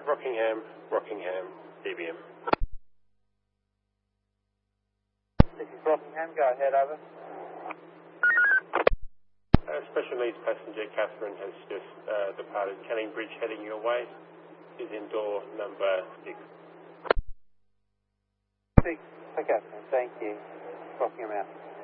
Rockingham, DBM. This is Rockingham, go ahead, over. Special needs passenger Catherine has just departed Canning Bridge heading your way. Is in door number 6. 6, okay, thank you. Rockingham out.